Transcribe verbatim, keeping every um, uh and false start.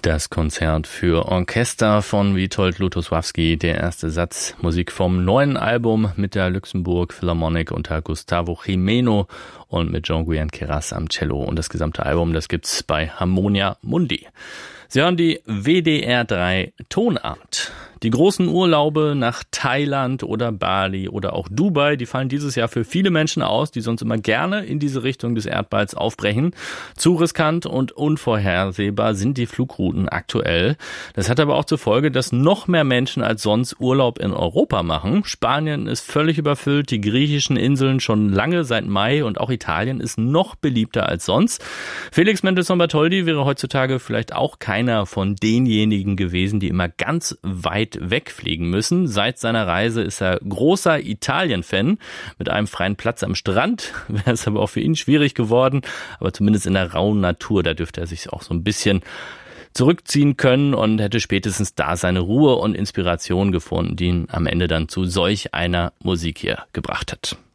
Das Konzert für Orchester von Witold Lutosławski, der erste Satz, Musik vom neuen Album mit der Luxemburg Philharmonic unter Gustavo Gimeno und mit Jean-Guyen Queyras am Cello. Und das gesamte Album, das gibt's bei Harmonia Mundi. Sie hören die W D R drei Tonart. Die großen Urlaube nach Thailand oder Bali oder auch Dubai, die fallen dieses Jahr für viele Menschen aus, die sonst immer gerne in diese Richtung des Erdballs aufbrechen. Zu riskant und unvorhersehbar sind die Flugrouten aktuell. Das hat aber auch zur Folge, dass noch mehr Menschen als sonst Urlaub in Europa machen. Spanien ist völlig überfüllt, die griechischen Inseln schon lange seit Mai und auch Italien ist noch beliebter als sonst. Felix Mendelssohn-Bartholdy wäre heutzutage vielleicht auch keiner von denjenigen gewesen, die immer ganz weit wegfliegen müssen. Seit seiner Reise ist er großer Italien-Fan. Mit einem freien Platz am Strand wäre es aber auch für ihn schwierig geworden. Aber zumindest in der rauen Natur, da dürfte er sich auch so ein bisschen zurückziehen können und hätte spätestens da seine Ruhe und Inspiration gefunden, die ihn am Ende dann zu solch einer Musik hier gebracht hat.